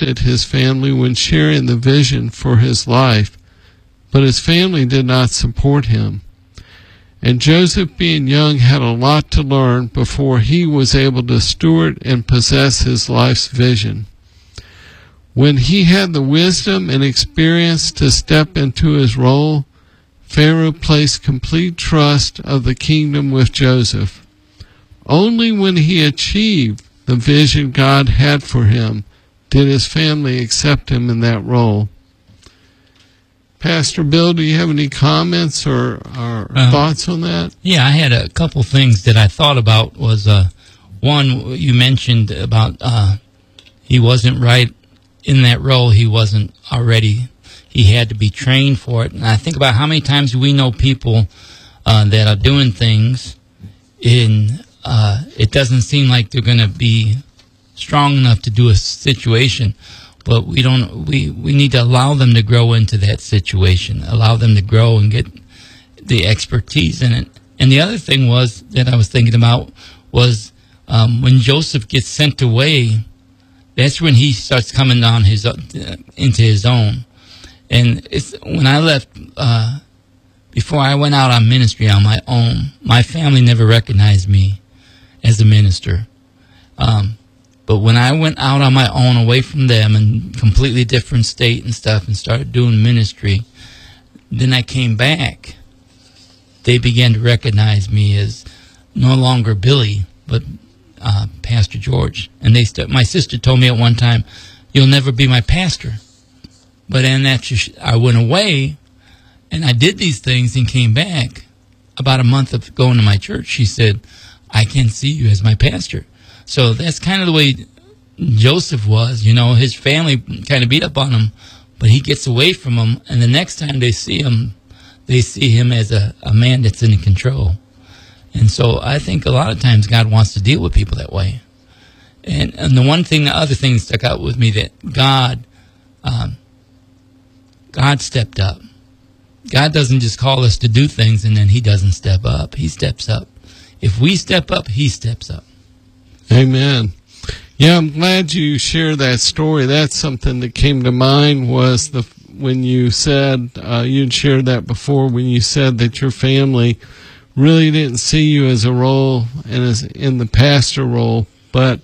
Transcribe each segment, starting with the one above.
trusted his family when sharing the vision for his life, but his family did not support him. And Joseph, being young, had a lot to learn before he was able to steward and possess his life's vision. When he had the wisdom and experience to step into his role, Pharaoh placed complete trust of the kingdom with Joseph. Only when he achieved the vision God had for him did his family accept him in that role. Pastor Bill, do you have any comments or thoughts on that? Yeah, I had a couple things that I thought about. Was one, you mentioned about he wasn't right in that role. He wasn't already, he had to be trained for it. And I think about how many times we know people that are doing things in, it doesn't seem like they're going to be strong enough to do a situation. But we need to allow them to grow into that situation, allow them to grow and get the expertise in it. And the other thing was that I was thinking about was when Joseph gets sent away, that's when he starts coming on into his own. And when I left, before I went out on ministry on my own, my family never recognized me as a minister. But when I went out on my own, away from them, in completely different state and stuff, and started doing ministry, then I came back. They began to recognize me as no longer Billy, but Pastor George. And my sister told me at one time, "You'll never be my pastor." But then after I went away, and I did these things and came back, about a month of going to my church, she said, "I can see you as my pastor." So that's kind of the way Joseph was. You know, his family kind of beat up on him, but he gets away from them, and the next time they see him as a man that's in control. And so I think a lot of times God wants to deal with people that way. And the other thing that stuck out with me, that God stepped up. God doesn't just call us to do things and then he doesn't step up. He steps up. If we step up, he steps up. Amen. Yeah, I'm glad you shared that story. That's something that came to mind was when you said, you'd shared that before, when you said that your family really didn't see you as a role and as in the pastor role, but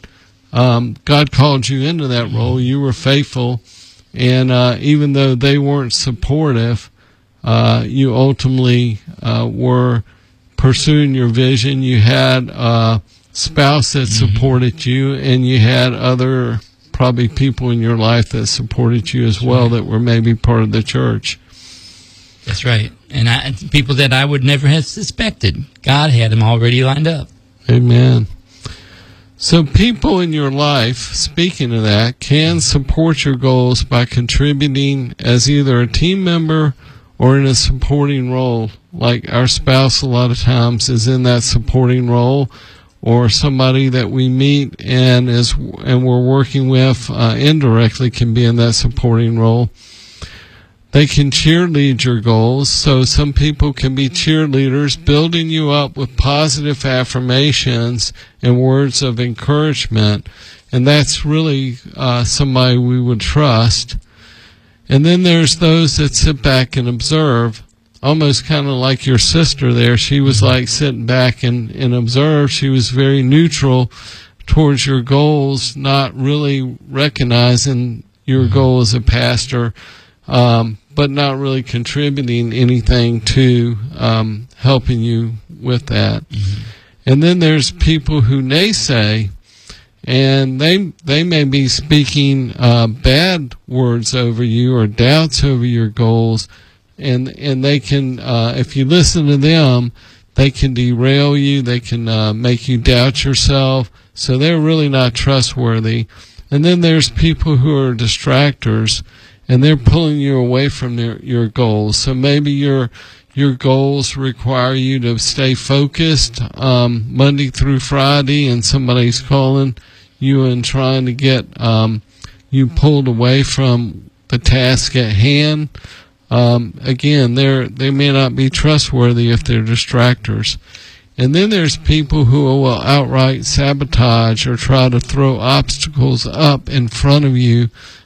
God called you into that role. You were faithful, and even though they weren't supportive, you ultimately were pursuing your vision. You had spouse that supported you, and you had other probably people in your life that supported you as well, that were maybe part of the church. That's right. And people that I would never have suspected. God had them already lined up. Amen. So people in your life, speaking of that, can support your goals by contributing as either a team member or in a supporting role. Like our spouse a lot of times is in that supporting role, or somebody that we meet and we're working with indirectly can be in that supporting role. They can cheerlead your goals. So some people can be cheerleaders, building you up with positive affirmations and words of encouragement. And that's really somebody we would trust. And then there's those that sit back and observe, almost kind of like your sister there. She was like sitting back and observe. She was very neutral towards your goals, not really recognizing your goal as a pastor, but not really contributing anything to helping you with that. And then there's people who naysay, and they may be speaking bad words over you or doubts over your goals, and they can, if you listen to them, they can derail you, they can make you doubt yourself, so they're really not trustworthy. And then there's people who are distractors, and they're pulling you away from your goals. So maybe your goals require you to stay focused Monday through Friday, and somebody's calling you and trying to get you pulled away from the task at hand. Again, they may not be trustworthy if they're distractors. And then there's people who will outright sabotage or try to throw obstacles up in front of you